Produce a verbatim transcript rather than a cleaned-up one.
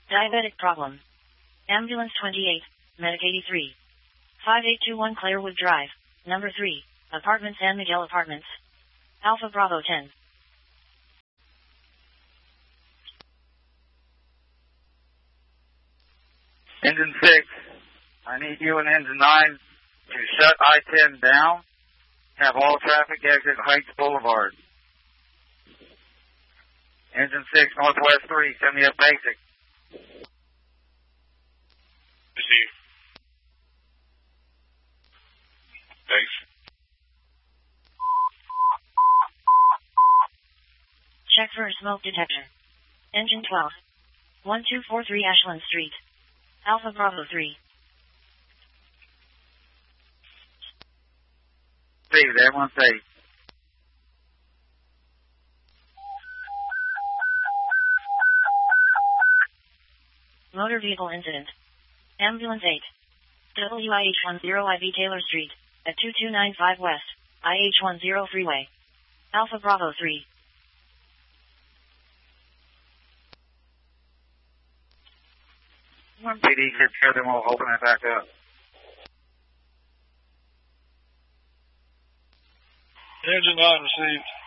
Diabetic problem. Ambulance twenty-eight, Medic eighty-three. five eight two one Clairwood Drive, number three, Apartment San Miguel Apartments. Alpha Bravo ten. Engine six, I need you and Engine nine to shut I ten down. Have all traffic exit Heights Boulevard. Engine six, Northwest three, send me a basic. Receive. Thanks. Check for a smoke detector. Engine twelve. one two four three Ashland Street. Alpha Bravo three. Steve, everyone safe. Motor vehicle incident. Ambulance eight. W I H ten I V Taylor Street, at two two nine five West, I H ten Freeway. Alpha Bravo three. One P D, clear care, then we'll open it back up. Engine nine received.